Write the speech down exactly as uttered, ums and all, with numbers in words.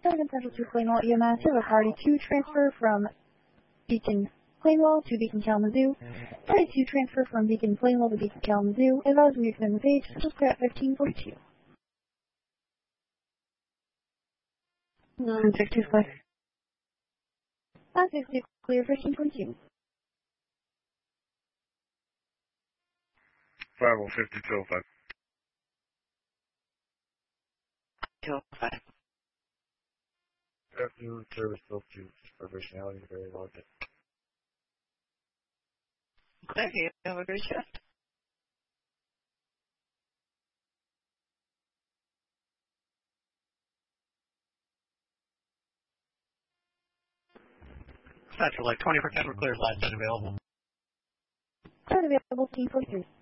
Seven Central to Plainwell E M S, you have a priority two transfer from Beacon Plainwell to Beacon Kalamazoo. Priority two transfer from Beacon Plainwell to Beacon Kalamazoo. Advise when you extend the page, just clear at fifteen forty-two. nine six two five. nine six two clear fifteen forty-two. five oh fifty two oh five. two oh five. Afternoon service built to professionality very large. Clear, you have a great shift. That's like twenty percent clear lines available. Clear available fifteen forty-three.